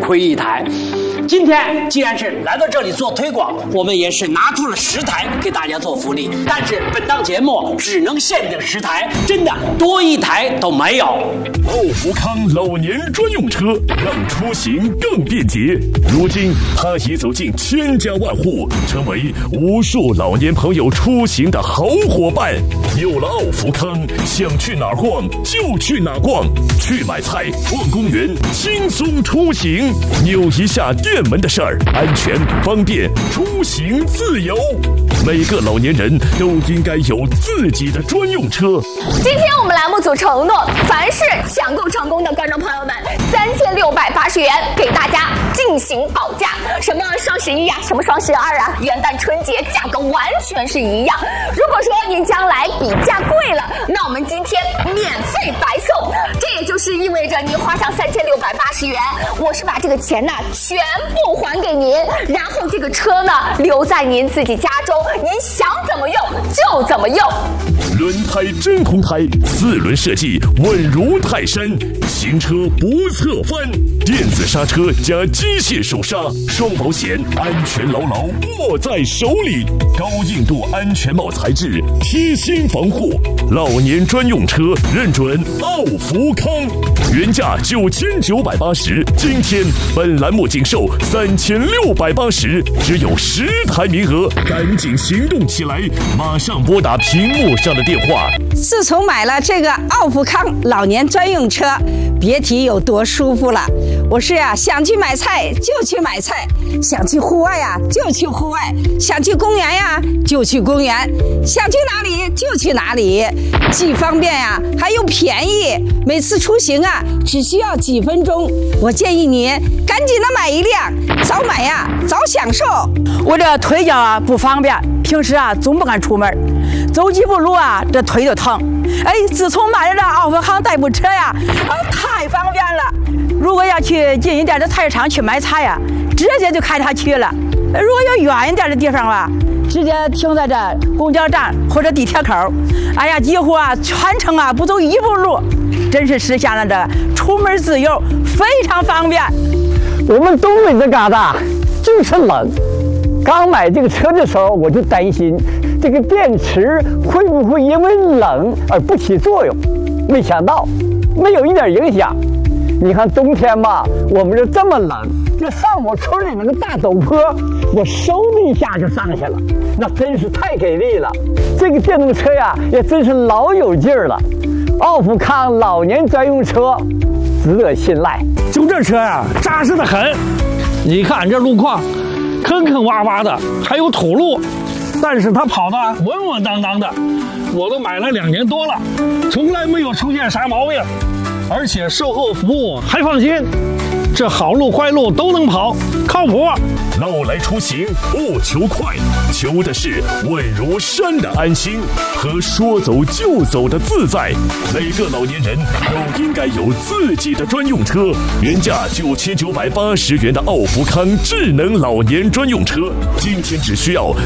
亏一台。今天既然是来到这里做推广，我们也是拿出了10台给大家做福利。但是本档节目只能限定10台，真的多1台都没有。 奥福康老年专用车，让出行更便捷。如今，它已走进千家万户，成为无数老年朋友出行的好伙伴。有了奥福康，想去哪儿逛就去哪儿逛，去买菜、逛公园，轻松出行。扭一下电门的事儿，安全方便，出行自由。每个老年人都应该有自己的专用车。 今天我们栏目组承诺，凡是抢购成功的观众朋友们，3680元给大家进行保价。什么双11呀，什么双12啊，元旦春节价格完全是一样。如果说您将来比价贵了，那我们今天免费白送。这也就是意味着您花上3680元，我是把这个钱呢全部还给您，然后这个车呢留在您自己家中，您想怎么用就怎么用。 轮胎真空胎，4轮设计稳如泰山，行车不侧翻，电子刹车加机械手刹，双保险，安全牢牢握在手里。高硬度安全帽材质，贴心防护，老年专用车认准奥福康，原价9980，今天本栏目仅售3680，只有10台名额，赶紧行动起来，马上拨打屏幕上的电话。 自从买了这个奥福康老年专用车，别提有多舒服了。我是想去买菜就去买菜，想去户外就去户外，想去公园就去公园，想去哪里就去哪里，既方便还又便宜。每次出行只需要几分钟。我建议你赶紧的买一辆，早买早享受。 我这腿脚不方便，平时总不敢出门，走几步路这腿就疼。自从买了这奥福康代步车太方便了。如果要去近一点的菜市场去买菜直接就开它去了。如果要远一点的地方直接停在这公交站或者地铁口，几乎全程不走1步路，真是实现了这出门自由，非常方便。 我们东北这旮瘩就是冷，刚买这个车的时候我就担心这个电池会不会因为冷而不起作用，没想到没有一点影响。你看冬天吧，我们这么冷，这上我村里那个大陡坡，我嗖的一下就上去了，那真是太给力了。这个电动车也真是老有劲儿了。奥福康老年专用车值得信赖。 就这车扎实的很。你看这路况坑坑洼洼的，还有土路，但是它跑得稳稳当当的。我都买了2年多了，从来没有出现啥毛病，而且售后服务还放心。这好路坏路都能跑，靠谱。 老来出行不求快，求的是稳如山的安心和说走就走的自在。每个老年人都应该有自己的专用车。原价9980元的奥福康智能老年专用车，今天只需要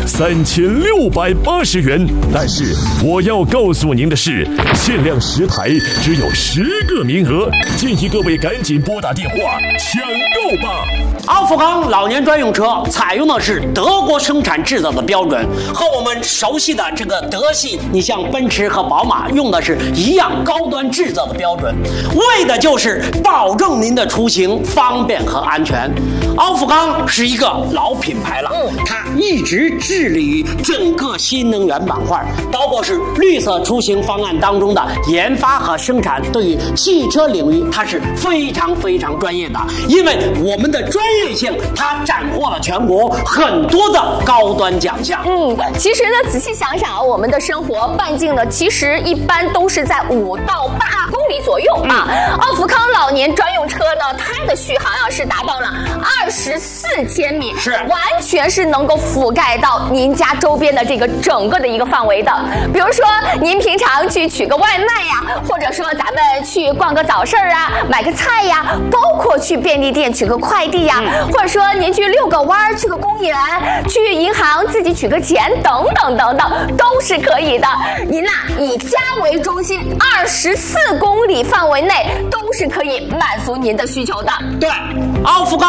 3680元。但是我要告诉您的是，限量10台，只有10个名额，建议各位赶紧拨打电话抢购吧。 奥福康老年专用车采用的是德国生产制造的标准，和我们熟悉的这个德系，你像奔驰和宝马用的是一样高端制造的标准，为的就是保证您的出行方便和安全。奥福康是一个老品牌了，它一直致力于整个新能源板块，包括是绿色出行方案当中的研发和生产，对于汽车领域它是非常非常专业的，因为我们的专业性，它斩获了全国很多的高端奖项。 其实呢，仔细想想我们的生活半径呢，其实一般都是在5到8公里左右奥福康老年专用车呢，它的续航是达到了24千米， 是完全是能够覆盖到您家周边的这个整个的一个范围的。比如说您平常去取个外卖或者说咱们去逛个早市买个菜包括去便利店取个快递或者说您去遛个弯去个公园，去银行自己取个钱等等等等，都是可以的。您以家为中心，24公里范围内都是可以满足您的需求的。 对，奥福康